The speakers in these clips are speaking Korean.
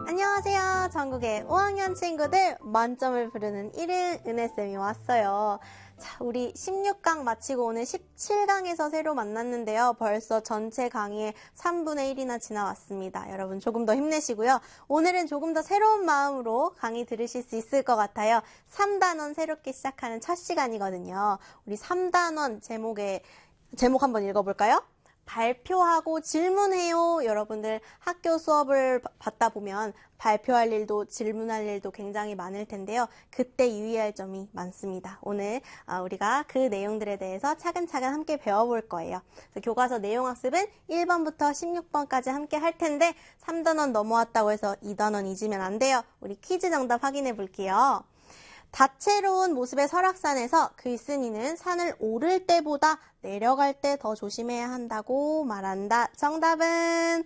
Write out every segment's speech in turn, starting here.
안녕하세요. 전국의 5학년 친구들 만점을 부르는 1일 은혜쌤이 왔어요. 자, 우리 16강 마치고 오늘 17강에서 새로 만났는데요. 벌써 전체 강의의 3분의 1이나 지나왔습니다. 여러분 조금 더 힘내시고요. 오늘은 조금 더 새로운 마음으로 강의 들으실 수 있을 것 같아요. 3단원 새롭게 시작하는 첫 시간이거든요. 우리 3단원 제목 한번 읽어볼까요? 발표하고 질문해요. 여러분들 학교 수업을 받다 보면 발표할 일도 질문할 일도 굉장히 많을 텐데요. 그때 유의할 점이 많습니다. 오늘 우리가 그 내용들에 대해서 차근차근 함께 배워볼 거예요. 교과서 내용학습은 1번부터 16번까지 함께 할 텐데 3단원 넘어왔다고 해서 2단원 잊으면 안 돼요. 우리 퀴즈 정답 확인해 볼게요. 다채로운 모습의 설악산에서 글쓴이는 산을 오를 때보다 내려갈 때 더 조심해야 한다고 말한다. 정답은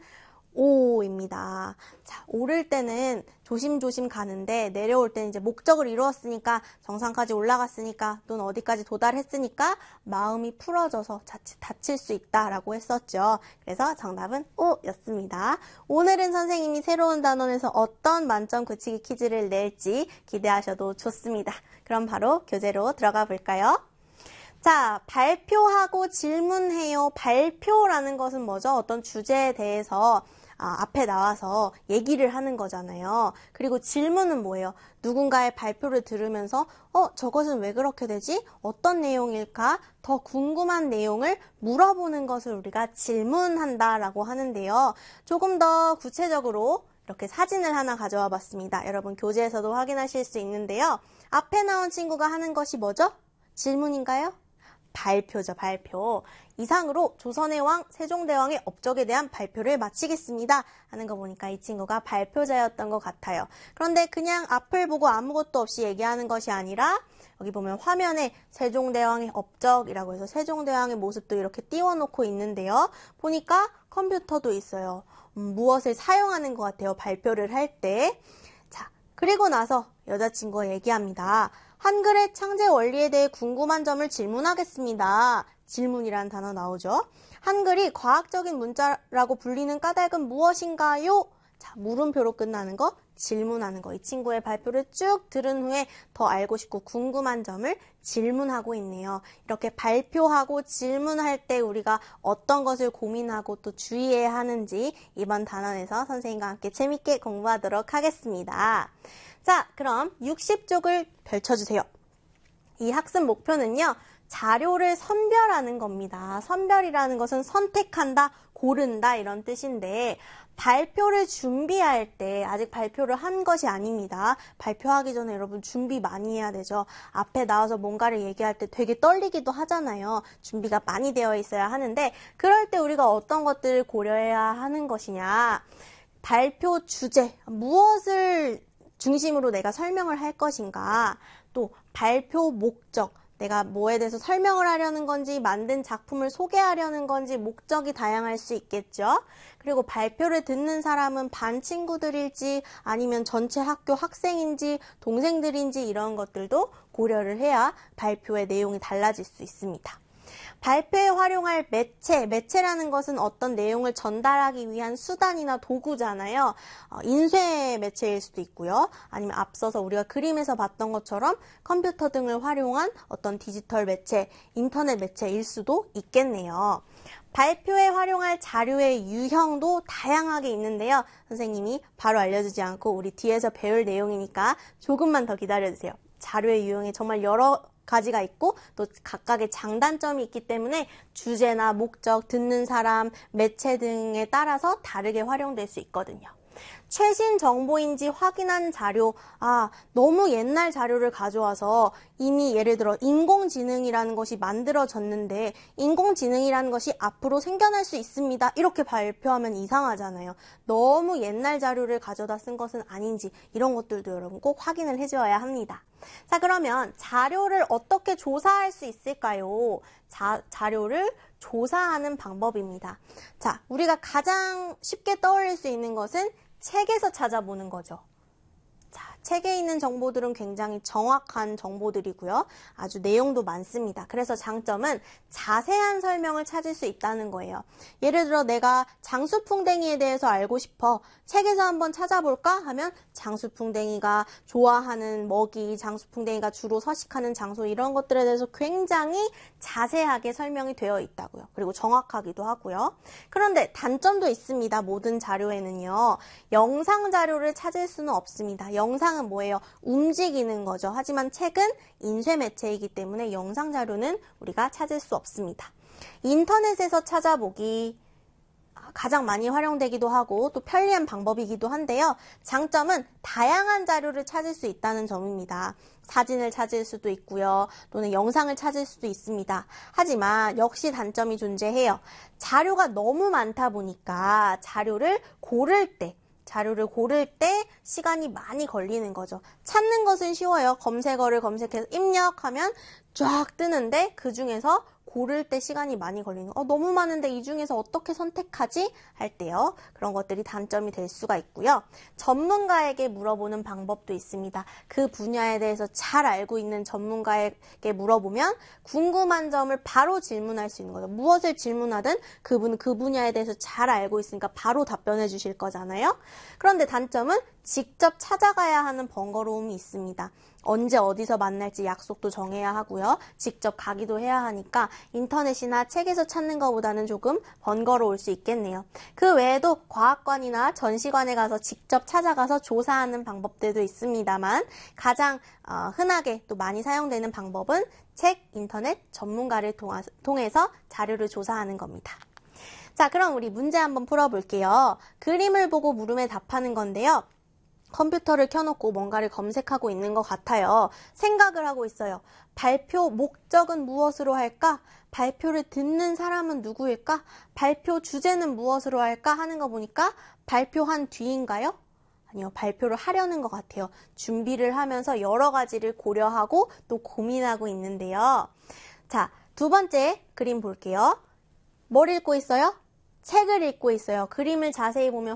O입니다. 자, 오를 때는 조심조심 가는데 내려올 때는 이제 목적을 이루었으니까 정상까지 올라갔으니까 또 어디까지 도달했으니까 마음이 풀어져서 자칫 다칠 수 있다라고 했었죠. 그래서 정답은 O였습니다. 오늘은 선생님이 새로운 단원에서 어떤 만점 굳히기 퀴즈를 낼지 기대하셔도 좋습니다. 그럼 바로 교재로 들어가 볼까요? 자, 발표하고 질문해요. 발표라는 것은 뭐죠? 어떤 주제에 대해서 앞에 나와서 얘기를 하는 거잖아요. 그리고 질문은 뭐예요? 누군가의 발표를 들으면서 저것은 왜 그렇게 되지? 어떤 내용일까? 더 궁금한 내용을 물어보는 것을 우리가 질문한다라고 하는데요. 조금 더 구체적으로 이렇게 사진을 하나 가져와 봤습니다. 여러분 교재에서도 확인하실 수 있는데요. 앞에 나온 친구가 하는 것이 뭐죠? 질문인가요? 발표죠, 발표. 이상으로 조선의 왕 세종대왕의 업적에 대한 발표를 마치겠습니다 하는 거 보니까 이 친구가 발표자였던 것 같아요. 그런데 그냥 앞을 보고 아무것도 없이 얘기하는 것이 아니라 여기 보면 화면에 세종대왕의 업적이라고 해서 세종대왕의 모습도 이렇게 띄워놓고 있는데요. 보니까 컴퓨터도 있어요. 무엇을 사용하는 것 같아요, 발표를 할 때. 자, 그리고 나서 여자친구가 얘기합니다. 한글의 창제 원리에 대해 궁금한 점을 질문하겠습니다. 질문이라는 단어 나오죠. 한글이 과학적인 문자라고 불리는 까닭은 무엇인가요? 자, 물음표로 끝나는 거, 질문하는 거. 이 친구의 발표를 쭉 들은 후에 더 알고 싶고 궁금한 점을 질문하고 있네요. 이렇게 발표하고 질문할 때 우리가 어떤 것을 고민하고 또 주의해야 하는지 이번 단원에서 선생님과 함께 재밌게 공부하도록 하겠습니다. 자, 그럼 60쪽을 펼쳐주세요. 이 학습 목표는요, 자료를 선별하는 겁니다. 선별이라는 것은 선택한다, 고른다 이런 뜻인데 발표를 준비할 때 아직 발표를 한 것이 아닙니다. 발표하기 전에 여러분 준비 많이 해야 되죠. 앞에 나와서 뭔가를 얘기할 때 되게 떨리기도 하잖아요. 준비가 많이 되어 있어야 하는데 그럴 때 우리가 어떤 것들을 고려해야 하는 것이냐. 발표 주제, 무엇을 중심으로 내가 설명을 할 것인가, 또 발표 목적, 내가 뭐에 대해서 설명을 하려는 건지, 만든 작품을 소개하려는 건지 목적이 다양할 수 있겠죠. 그리고 발표를 듣는 사람은 반 친구들일지 아니면 전체 학교 학생인지 동생들인지 이런 것들도 고려를 해야 발표의 내용이 달라질 수 있습니다. 발표에 활용할 매체라는 것은 어떤 내용을 전달하기 위한 수단이나 도구잖아요. 인쇄 매체일 수도 있고요. 아니면 앞서서 우리가 그림에서 봤던 것처럼 컴퓨터 등을 활용한 어떤 디지털 매체, 인터넷 매체일 수도 있겠네요. 발표에 활용할 자료의 유형도 다양하게 있는데요. 선생님이 바로 알려주지 않고 우리 뒤에서 배울 내용이니까 조금만 더 기다려주세요. 자료의 유형이 정말 여러 가지가 있고 또 각각의 장단점이 있기 때문에 주제나 목적, 듣는 사람, 매체 등에 따라서 다르게 활용될 수 있거든요. 최신 정보인지 확인한 자료, 너무 옛날 자료를 가져와서 이미 예를 들어 인공지능이라는 것이 만들어졌는데 인공지능이라는 것이 앞으로 생겨날 수 있습니다. 이렇게 발표하면 이상하잖아요. 너무 옛날 자료를 가져다 쓴 것은 아닌지 이런 것들도 여러분 꼭 확인을 해줘야 합니다. 자, 그러면 자료를 어떻게 조사할 수 있을까요? 자료를 조사하는 방법입니다. 자, 우리가 가장 쉽게 떠올릴 수 있는 것은 책에서 찾아보는 거죠. 자, 책에 있는 정보들은 굉장히 정확한 정보들이고요. 아주 내용도 많습니다. 그래서 장점은 자세한 설명을 찾을 수 있다는 거예요. 예를 들어 내가 장수풍뎅이에 대해서 알고 싶어. 책에서 한번 찾아볼까 하면 장수풍뎅이가 좋아하는 먹이, 장수풍뎅이가 주로 서식하는 장소 이런 것들에 대해서 굉장히 자세하게 설명이 되어 있다고요. 그리고 정확하기도 하고요. 그런데 단점도 있습니다. 모든 자료에는요. 영상 자료를 찾을 수는 없습니다. 영상은 뭐예요? 움직이는 거죠. 하지만 책은 인쇄 매체이기 때문에 영상 자료는 우리가 찾을 수 없습니다. 인터넷에서 찾아보기 가장 많이 활용되기도 하고 또 편리한 방법이기도 한데요. 장점은 다양한 자료를 찾을 수 있다는 점입니다. 사진을 찾을 수도 있고요. 또는 영상을 찾을 수도 있습니다. 하지만 역시 단점이 존재해요. 자료가 너무 많다 보니까 자료를 고를 때 시간이 많이 걸리는 거죠. 찾는 것은 쉬워요. 검색어를 검색해서 입력하면 쫙 뜨는데 그 중에서 고를 때 시간이 많이 걸리는 거. 너무 많은데 이 중에서 어떻게 선택하지? 할 때요. 그런 것들이 단점이 될 수가 있고요. 전문가에게 물어보는 방법도 있습니다. 그 분야에 대해서 잘 알고 있는 전문가에게 물어보면 궁금한 점을 바로 질문할 수 있는 거죠. 무엇을 질문하든 그분은 그 분야에 대해서 잘 알고 있으니까 바로 답변해 주실 거잖아요. 그런데 단점은 직접 찾아가야 하는 번거로움이 있습니다. 언제 어디서 만날지 약속도 정해야 하고요. 직접 가기도 해야 하니까 인터넷이나 책에서 찾는 것보다는 조금 번거로울 수 있겠네요. 그 외에도 과학관이나 전시관에 가서 직접 찾아가서 조사하는 방법들도 있습니다만 가장 흔하게 또 많이 사용되는 방법은 책, 인터넷, 전문가를 통해서 자료를 조사하는 겁니다. 자, 그럼 우리 문제 한번 풀어볼게요. 그림을 보고 물음에 답하는 건데요. 컴퓨터를 켜놓고 뭔가를 검색하고 있는 것 같아요. 생각을 하고 있어요. 발표 목적은 무엇으로 할까? 발표를 듣는 사람은 누구일까? 발표 주제는 무엇으로 할까? 하는 거 보니까 발표한 뒤인가요? 아니요, 발표를 하려는 것 같아요. 준비를 하면서 여러 가지를 고려하고 또 고민하고 있는데요. 자, 두 번째 그림 볼게요. 뭘 읽고 있어요? 책을 읽고 있어요. 그림을 자세히 보면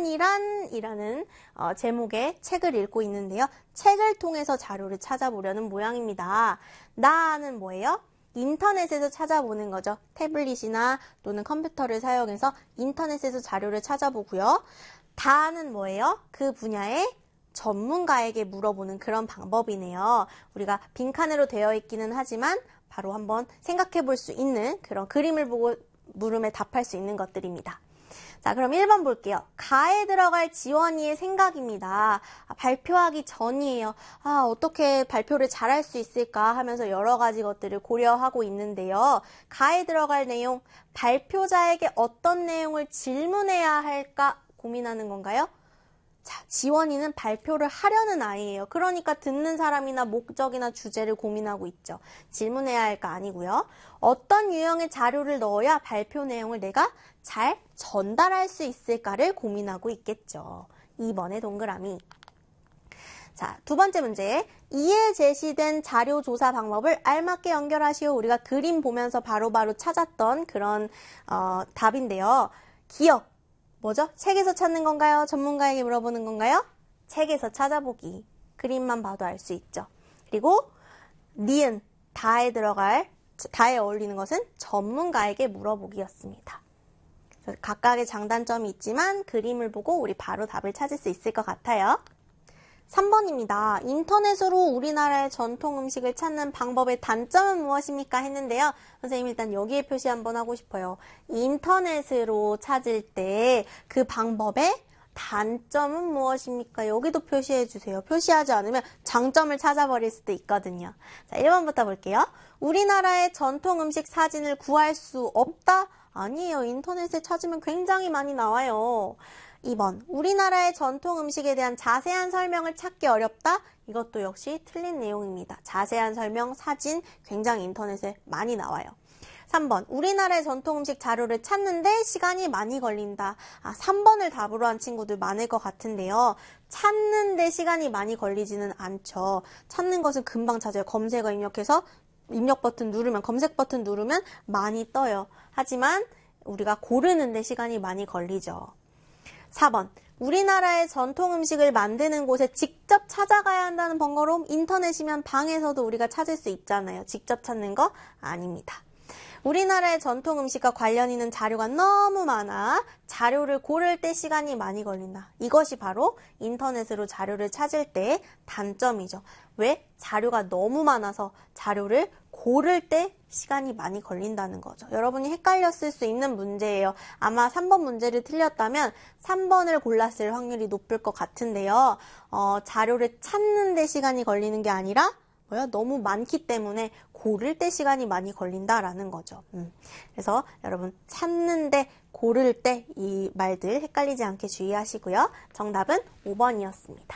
화산이란이라는 제목의 책을 읽고 있는데요. 책을 통해서 자료를 찾아보려는 모양입니다. 나는 뭐예요? 인터넷에서 찾아보는 거죠. 태블릿이나 또는 컴퓨터를 사용해서 인터넷에서 자료를 찾아보고요. 다는 뭐예요? 그 분야의 전문가에게 물어보는 그런 방법이네요. 우리가 빈칸으로 되어 있기는 하지만 바로 한번 생각해 볼 수 있는 그런 그림을 보고 물음에 답할 수 있는 것들입니다. 자, 그럼 1번 볼게요. 가에 들어갈 지원이의 생각입니다. 발표하기 전이에요. 어떻게 발표를 잘할 수 있을까 하면서 여러 가지 것들을 고려하고 있는데요. 가에 들어갈 내용, 발표자에게 어떤 내용을 질문해야 할까 고민하는 건가요? 자, 지원이는 발표를 하려는 아이예요. 그러니까 듣는 사람이나 목적이나 주제를 고민하고 있죠. 질문해야 할까 아니고요. 어떤 유형의 자료를 넣어야 발표 내용을 내가 잘 전달할 수 있을까를 고민하고 있겠죠. 2번의 동그라미. 자, 두 번째 문제. 이에 제시된 자료 조사 방법을 알맞게 연결하시오. 우리가 그림 보면서 바로바로 찾았던 그런 답인데요. 기억. 뭐죠? 책에서 찾는 건가요? 전문가에게 물어보는 건가요? 책에서 찾아보기. 그림만 봐도 알 수 있죠. 그리고 니은, 다에 어울리는 것은 전문가에게 물어보기였습니다. 각각의 장단점이 있지만 그림을 보고 우리 바로 답을 찾을 수 있을 것 같아요. 3번입니다. 인터넷으로 우리나라의 전통 음식을 찾는 방법의 단점은 무엇입니까? 했는데요. 선생님 일단 여기에 표시 한번 하고 싶어요. 인터넷으로 찾을 때 그 방법의 단점은 무엇입니까? 여기도 표시해 주세요. 표시하지 않으면 장점을 찾아버릴 수도 있거든요. 자, 1번부터 볼게요. 우리나라의 전통 음식 사진을 구할 수 없다? 아니에요. 인터넷에 찾으면 굉장히 많이 나와요. 2번, 우리나라의 전통 음식에 대한 자세한 설명을 찾기 어렵다? 이것도 역시 틀린 내용입니다. 자세한 설명, 사진 굉장히 인터넷에 많이 나와요. 3번, 우리나라의 전통 음식 자료를 찾는데 시간이 많이 걸린다. 3번을 답으로 한 친구들 많을 것 같은데요. 찾는데 시간이 많이 걸리지는 않죠. 찾는 것은 금방 찾아요. 검색어 입력해서 입력 버튼 누르면, 검색 버튼 누르면 많이 떠요. 하지만 우리가 고르는데 시간이 많이 걸리죠. 4번, 우리나라의 전통 음식을 만드는 곳에 직접 찾아가야 한다는 번거로움, 인터넷이면 방에서도 우리가 찾을 수 있잖아요. 직접 찾는 거 아닙니다. 우리나라의 전통 음식과 관련 있는 자료가 너무 많아 자료를 고를 때 시간이 많이 걸린다. 이것이 바로 인터넷으로 자료를 찾을 때의 단점이죠. 왜? 자료가 너무 많아서 자료를 고를 때 시간이 많이 걸린다는 거죠. 여러분이 헷갈렸을 수 있는 문제예요. 아마 3번 문제를 틀렸다면 3번을 골랐을 확률이 높을 것 같은데요. 자료를 찾는 데 시간이 걸리는 게 아니라 너무 많기 때문에 고를 때 시간이 많이 걸린다라는 거죠. 그래서 여러분 찾는데 고를 때 이 말들 헷갈리지 않게 주의하시고요. 정답은 5번이었습니다.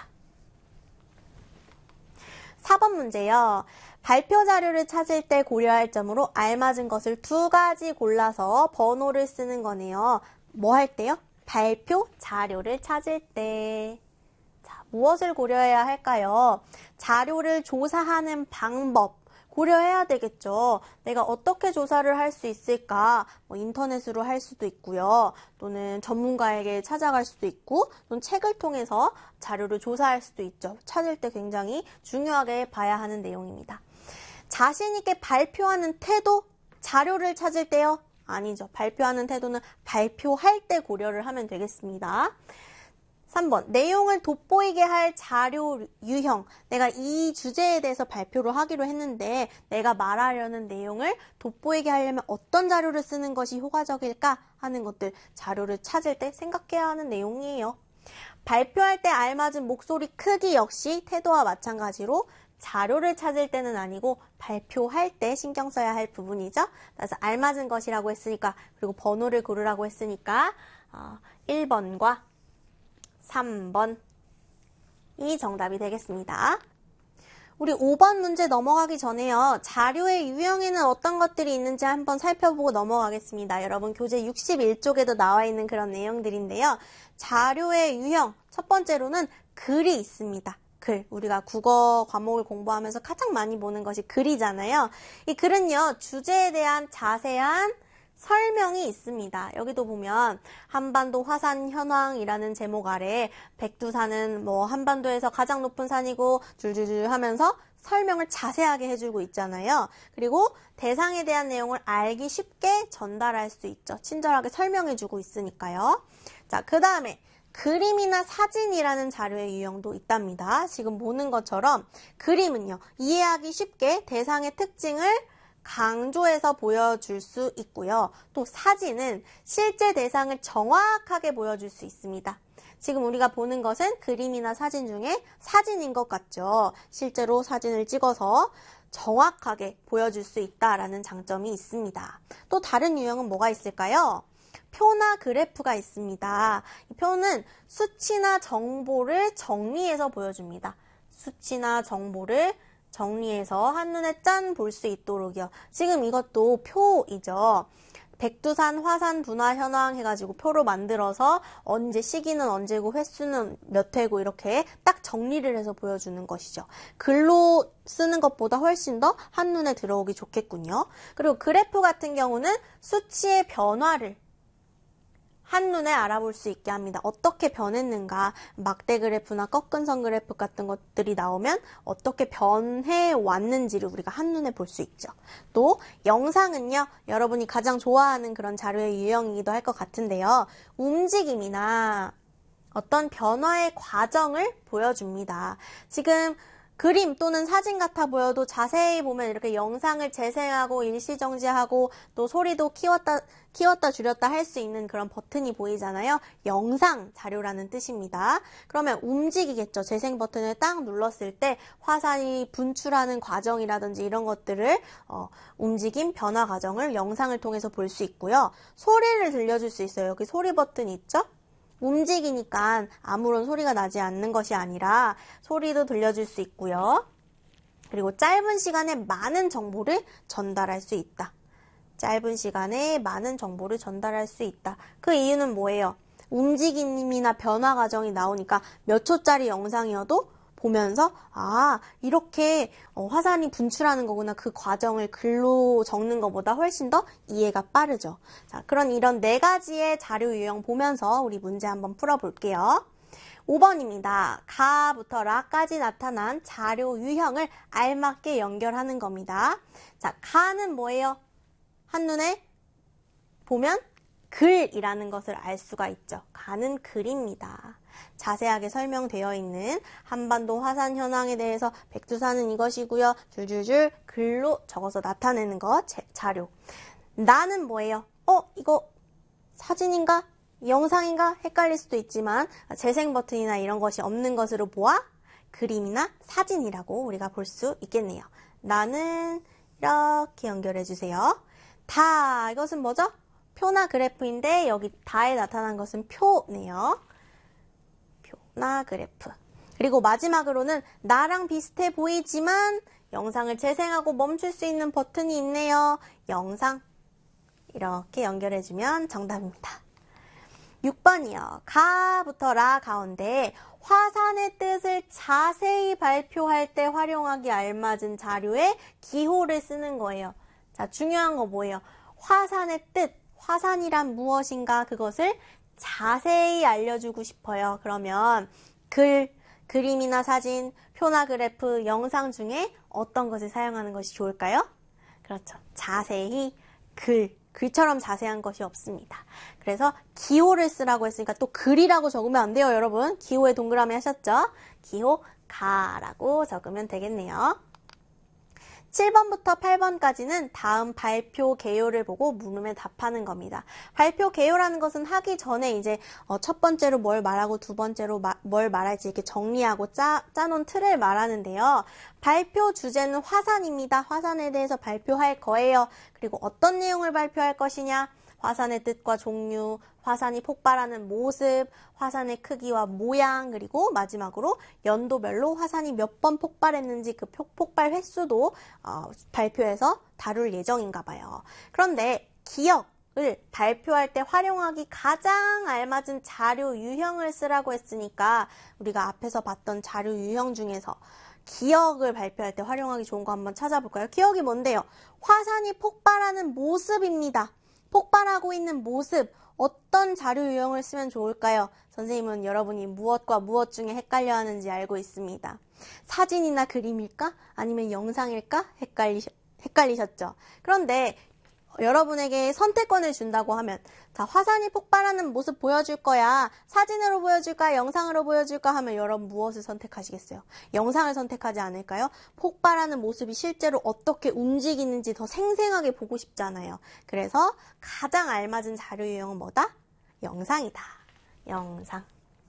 4번 문제요. 발표 자료를 찾을 때 고려할 점으로 알맞은 것을 2가지 골라서 번호를 쓰는 거네요. 뭐 할 때요? 발표 자료를 찾을 때. 무엇을 고려해야 할까요? 자료를 조사하는 방법 고려해야 되겠죠. 내가 어떻게 조사를 할 수 있을까? 인터넷으로 할 수도 있고요. 또는 전문가에게 찾아갈 수도 있고, 또는 책을 통해서 자료를 조사할 수도 있죠. 찾을 때 굉장히 중요하게 봐야 하는 내용입니다. 자신 있게 발표하는 태도, 자료를 찾을 때요? 아니죠. 발표하는 태도는 발표할 때 고려를 하면 되겠습니다. 3번, 내용을 돋보이게 할 자료 유형. 내가 이 주제에 대해서 발표를 하기로 했는데 내가 말하려는 내용을 돋보이게 하려면 어떤 자료를 쓰는 것이 효과적일까 하는 것들 자료를 찾을 때 생각해야 하는 내용이에요. 발표할 때 알맞은 목소리 크기 역시 태도와 마찬가지로 자료를 찾을 때는 아니고 발표할 때 신경 써야 할 부분이죠. 그래서 알맞은 것이라고 했으니까 그리고 번호를 고르라고 했으니까 1번과 3번이 정답이 되겠습니다. 우리 5번 문제 넘어가기 전에요. 자료의 유형에는 어떤 것들이 있는지 한번 살펴보고 넘어가겠습니다. 여러분 교재 61쪽에도 나와 있는 그런 내용들인데요. 자료의 유형, 첫 번째로는 글이 있습니다. 글, 우리가 국어 과목을 공부하면서 가장 많이 보는 것이 글이잖아요. 이 글은요, 주제에 대한 자세한 설명이 있습니다. 여기도 보면 한반도 화산 현황이라는 제목 아래 백두산은 한반도에서 가장 높은 산이고 줄줄줄 하면서 설명을 자세하게 해주고 있잖아요. 그리고 대상에 대한 내용을 알기 쉽게 전달할 수 있죠. 친절하게 설명해주고 있으니까요. 자, 그 다음에 그림이나 사진이라는 자료의 유형도 있답니다. 지금 보는 것처럼 그림은요, 이해하기 쉽게 대상의 특징을 강조해서 보여줄 수 있고요. 또 사진은 실제 대상을 정확하게 보여줄 수 있습니다. 지금 우리가 보는 것은 그림이나 사진 중에 사진인 것 같죠. 실제로 사진을 찍어서 정확하게 보여줄 수 있다라는 장점이 있습니다. 또 다른 유형은 뭐가 있을까요? 표나 그래프가 있습니다. 이 표는 수치나 정보를 정리해서 보여줍니다. 수치나 정보를 정리해서 한눈에 짠 볼 수 있도록이요. 지금 이것도 표이죠. 백두산 화산 분화 현황 해가지고 표로 만들어서 언제 시기는 언제고 횟수는 몇 회고 이렇게 딱 정리를 해서 보여주는 것이죠. 글로 쓰는 것보다 훨씬 더 한눈에 들어오기 좋겠군요. 그리고 그래프 같은 경우는 수치의 변화를 한눈에 알아볼 수 있게 합니다. 어떻게 변했는가, 막대 그래프나 꺾은 선 그래프 같은 것들이 나오면 어떻게 변해 왔는지를 우리가 한눈에 볼 수 있죠. 또 영상은요, 여러분이 가장 좋아하는 그런 자료의 유형이기도 할 것 같은데요. 움직임이나 어떤 변화의 과정을 보여줍니다. 지금 그림 또는 사진 같아 보여도 자세히 보면 이렇게 영상을 재생하고 일시정지하고 또 소리도 키웠다 줄였다 할 수 있는 그런 버튼이 보이잖아요. 영상 자료라는 뜻입니다. 그러면 움직이겠죠. 재생 버튼을 딱 눌렀을 때 화산이 분출하는 과정이라든지 이런 것들을 움직임, 변화 과정을 영상을 통해서 볼 수 있고요. 소리를 들려줄 수 있어요. 여기 소리 버튼이 있죠? 움직이니까 아무런 소리가 나지 않는 것이 아니라 소리도 들려줄 수 있고요. 그리고 짧은 시간에 많은 정보를 전달할 수 있다. 짧은 시간에 많은 정보를 전달할 수 있다. 그 이유는 뭐예요? 움직임이나 변화 과정이 나오니까 몇 초짜리 영상이어도 보면서 이렇게 화산이 분출하는 거구나. 그 과정을 글로 적는 것보다 훨씬 더 이해가 빠르죠. 자, 이런 4가지의 자료 유형 보면서 우리 문제 한번 풀어볼게요. 5번입니다. 가부터 라까지 나타난 자료 유형을 알맞게 연결하는 겁니다. 자, 가는 뭐예요? 한눈에 보면 글이라는 것을 알 수가 있죠. 가는 글입니다. 자세하게 설명되어 있는 한반도 화산 현황에 대해서 백두산은 이것이고요. 줄줄줄 글로 적어서 나타내는 것, 자료. 나는 뭐예요? 이거 사진인가? 영상인가? 헷갈릴 수도 있지만 재생 버튼이나 이런 것이 없는 것으로 보아 그림이나 사진이라고 우리가 볼 수 있겠네요. 나는 이렇게 연결해 주세요. 다, 이것은 뭐죠? 표나 그래프인데 여기 다에 나타난 것은 표네요. 표나 그래프. 그리고 마지막으로는 나랑 비슷해 보이지만 영상을 재생하고 멈출 수 있는 버튼이 있네요. 영상. 이렇게 연결해주면 정답입니다. 6번이요. 가부터 라 가운데 화산의 뜻을 자세히 발표할 때 활용하기 알맞은 자료에 기호를 쓰는 거예요. 자, 중요한 거 뭐예요? 화산의 뜻. 화산이란 무엇인가 그것을 자세히 알려주고 싶어요. 그러면 그림이나 사진, 표나 그래프, 영상 중에 어떤 것을 사용하는 것이 좋을까요? 그렇죠. 자세히 글처럼 자세한 것이 없습니다. 그래서 기호를 쓰라고 했으니까 또 글이라고 적으면 안 돼요, 여러분. 기호에 동그라미 하셨죠? 기호 가라고 적으면 되겠네요. 7번부터 8번까지는 다음 발표 개요를 보고 물음에 답하는 겁니다. 발표 개요라는 것은 하기 전에 이제 첫 번째로 뭘 말하고 두 번째로 뭘 말할지 이렇게 정리하고 짜놓은 틀을 말하는데요. 발표 주제는 화산입니다. 화산에 대해서 발표할 거예요. 그리고 어떤 내용을 발표할 것이냐? 화산의 뜻과 종류, 화산이 폭발하는 모습, 화산의 크기와 모양, 그리고 마지막으로 연도별로 화산이 몇 번 폭발했는지 그 폭발 횟수도 발표해서 다룰 예정인가 봐요. 그런데 기억을 발표할 때 활용하기 가장 알맞은 자료 유형을 쓰라고 했으니까 우리가 앞에서 봤던 자료 유형 중에서 기억을 발표할 때 활용하기 좋은 거 한번 찾아볼까요? 기억이 뭔데요? 화산이 폭발하는 모습입니다. 폭발하고 있는 모습, 어떤 자료 유형을 쓰면 좋을까요? 선생님은 여러분이 무엇과 무엇 중에 헷갈려 하는지 알고 있습니다. 사진이나 그림일까? 아니면 영상일까? 헷갈리셨죠? 그런데 여러분에게 선택권을 준다고 하면 자, 화산이 폭발하는 모습 보여줄 거야. 사진으로 보여줄까? 영상으로 보여줄까? 하면 여러분 무엇을 선택하시겠어요? 영상을 선택하지 않을까요? 폭발하는 모습이 실제로 어떻게 움직이는지 더 생생하게 보고 싶잖아요. 그래서 가장 알맞은 자료 유형은 뭐다? 영상이다. 영상.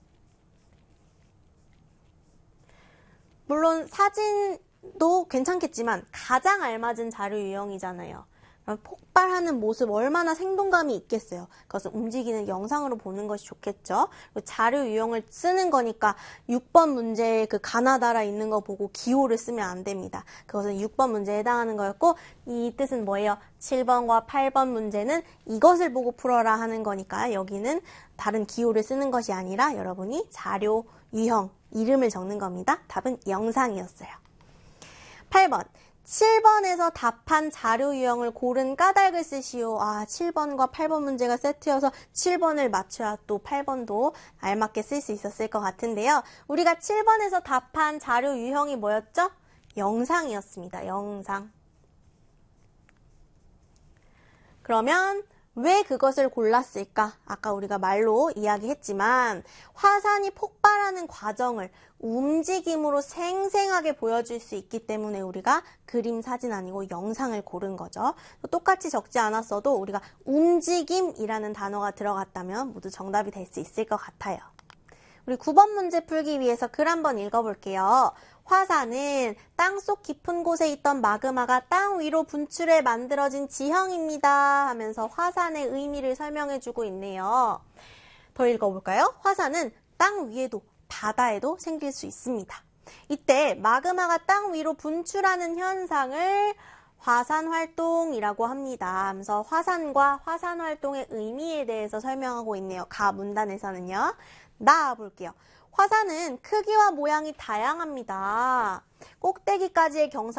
물론 사진도 괜찮겠지만 가장 알맞은 자료 유형이잖아요. 폭발하는 모습 얼마나 생동감이 있겠어요. 그것은 움직이는 영상으로 보는 것이 좋겠죠. 자료 유형을 쓰는 거니까 6번 문제에 그 가나다라 있는 거 보고 기호를 쓰면 안 됩니다. 그것은 6번 문제에 해당하는 거였고 이 뜻은 뭐예요? 7번과 8번 문제는 이것을 보고 풀어라 하는 거니까 여기는 다른 기호를 쓰는 것이 아니라 여러분이 자료 유형 이름을 적는 겁니다. 답은 영상이었어요. 8번. 7번에서 답한 자료 유형을 고른 까닭을 쓰시오. 7번과 8번 문제가 세트여서 7번을 맞춰야 또 8번도 알맞게 쓸 수 있었을 것 같은데요. 우리가 7번에서 답한 자료 유형이 뭐였죠? 영상이었습니다. 영상. 그러면 왜 그것을 골랐을까? 아까 우리가 말로 이야기했지만 화산이 폭발하는 과정을 움직임으로 생생하게 보여줄 수 있기 때문에 우리가 그림, 사진 아니고 영상을 고른 거죠. 똑같이 적지 않았어도 우리가 움직임이라는 단어가 들어갔다면 모두 정답이 될 수 있을 것 같아요. 우리 9번 문제 풀기 위해서 글 한번 읽어볼게요. 화산은 땅속 깊은 곳에 있던 마그마가 땅 위로 분출해 만들어진 지형입니다. 하면서 화산의 의미를 설명해주고 있네요. 더 읽어볼까요? 화산은 땅 위에도 바다에도 생길 수 있습니다. 이때 마그마가 땅 위로 분출하는 현상을 화산활동이라고 합니다. 하면서 화산과 화산활동의 의미에 대해서 설명하고 있네요. 가 문단에서는요. 나와볼게요. 화산은 크기와 모양이 다양합니다. 꼭대기까지의 경사